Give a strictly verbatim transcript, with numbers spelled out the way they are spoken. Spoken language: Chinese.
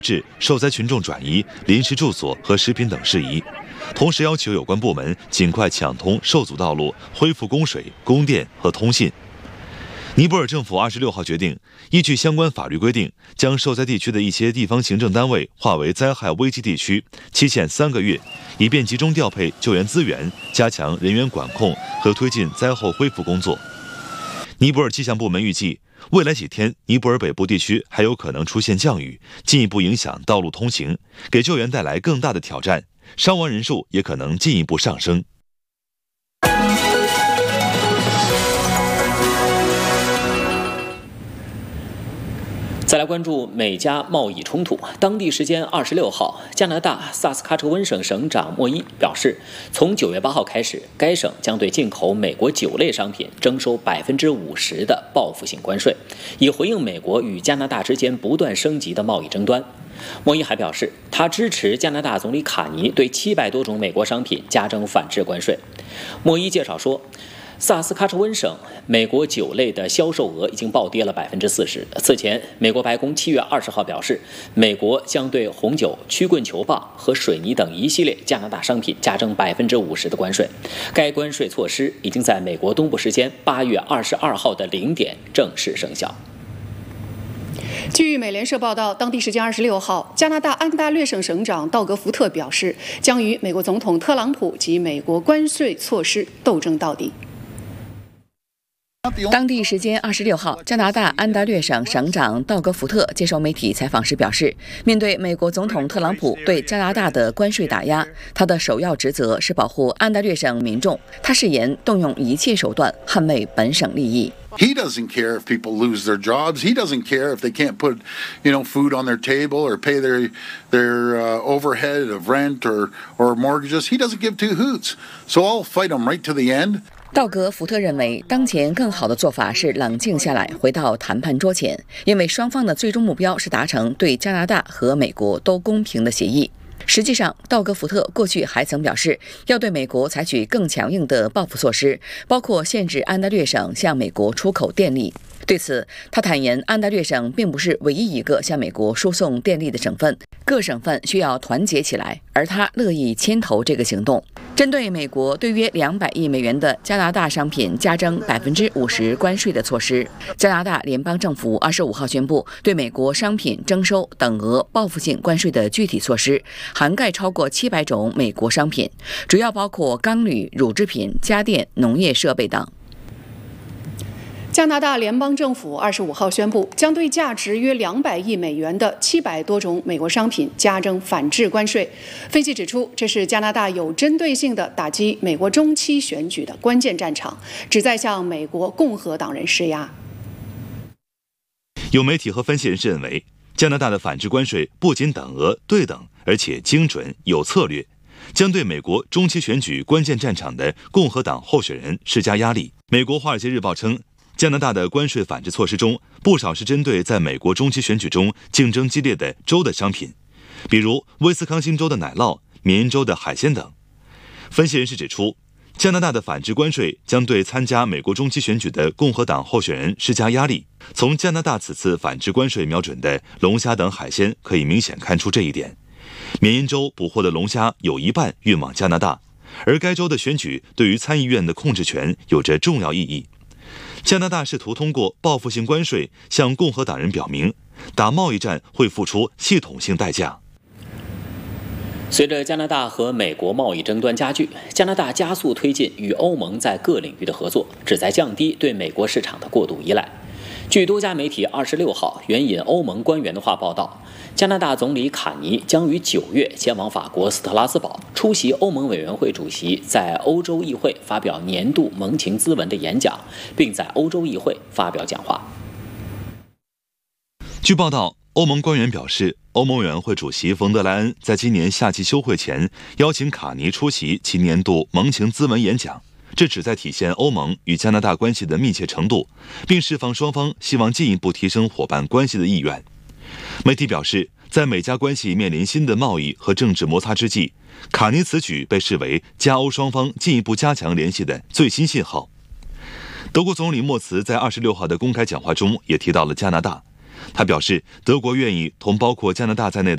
致受灾群众转移临时住所和食品等事宜，同时要求有关部门尽快抢通受阻道路，恢复供水、供电和通信。尼泊尔政府二十六号决定，依据相关法律规定，将受灾地区的一些地方行政单位划为灾害危机地区，期限三个月，以便集中调配救援资源，加强人员管控和推进灾后恢复工作。尼泊尔气象部门预计，未来几天，尼泊尔北部地区还有可能出现降雨，进一步影响道路通行，给救援带来更大的挑战，伤亡人数也可能进一步上升。 再来关注美加贸易冲突。当地时间二十六号，加拿大萨斯喀彻温省省长莫伊表示，从九月八号开始，该省将对进口美国酒类商品征收百分之五十的报复性关税，以回应美国与加拿大之间不断升级的贸易争端。莫伊还表示，他支持加拿大总理卡尼对七百多种美国商品加征反制关税。莫伊介绍说，萨斯喀彻温省美国酒类的销售额已经暴跌了百分之四十。此前，美国白宫七月二十号表示，美国将对红酒、曲棍球棒和水泥等一系列加拿大商品加征百分之五十的关税。该关税措施已经在美国东部时间八月二十二号的零点正式生效。 据美联社报道，当地时间二十六号，加拿大安大略省省长道格福特表示，将与美国总统特朗普及美国关税措施斗争到底。 当地时间二十六号，加拿大安大略省省长道格福特接受媒体采访时表示，面对美国总统特朗普对加拿大的关税打压，他的首要职责是保护安大略省民众。他誓言动用一切手段捍卫本省利益。 He doesn't care if people lose their jobs. He doesn't care if they can't put, you know, food on their table or pay their their uh, overhead of rent or or mortgages. He doesn't give two hoots. So I'll fight him right to the end. 道格福特认为，当前更好的做法是冷静下来，回到谈判桌前，因为双方的最终目标是达成对加拿大和美国都公平的协议。实际上，道格福特过去还曾表示，要对美国采取更强硬的报复措施，包括限制安大略省向美国出口电力。对此，他坦言，安大略省并不是唯一一个向美国输送电力的省份，各省份需要团结起来，而他乐意牵头这个行动。针对美国对约两百亿美元的加拿大商品加征百分之五十关税的措施，加拿大联邦政府二十五号宣布，对美国商品征收等额报复性关税的具体措施，涵盖超过七百种美国商品，主要包括钢铝、乳制品、家电、农业设备等。 加拿大联邦政府二十五号宣布，将对价值约两百亿美元的七百多种美国商品加征反制关税。分析指出，这是加拿大有针对性地打击美国中期选举的关键战场，旨在向美国共和党人施压。 有媒体和分析人士认为，加拿大的反制关税不仅等额对等，而且精准有策略，将对美国中期选举关键战场的共和党候选人施加压力。美国《华尔街日报》称，加拿大的关税反制措施中，不少是针对在美国中期选举中竞争激烈的州的商品，比如威斯康星州的奶酪、缅因州的海鲜等。分析人士指出，加拿大的反制关税将对参加美国中期选举的共和党候选人施加压力。从加拿大此次反制关税瞄准的龙虾等海鲜可以明显看出这一点。缅因州捕获的龙虾有一半运往加拿大，而该州的选举对于参议院的控制权有着重要意义。加拿大试图通过报复性关税向共和党人表明，打贸易战会付出系统性代价。 随着加拿大和美国贸易争端加剧，加拿大加速推进与欧盟在各领域的合作，旨在降低对美国市场的过度依赖。据多家媒体二十六号援引欧盟官员的话报道，加拿大总理卡尼将于九月前往法国斯特拉斯堡出席欧盟委员会主席在欧洲议会发表年度盟情咨文的演讲，并在欧洲议会发表讲话。 据报道，欧盟官员表示，欧盟委员会主席冯德莱恩在今年夏季休会前邀请卡尼出席其年度盟情咨文演讲，这旨在体现欧盟与加拿大关系的密切程度，并释放双方希望进一步提升伙伴关系的意愿。媒体表示，在美加关系面临新的贸易和政治摩擦之际，卡尼此举被视为加欧双方进一步加强联系的最新信号。德国总理默茨在二十六号的公开讲话中也提到了加拿大，他表示，德国愿意同包括加拿大在内的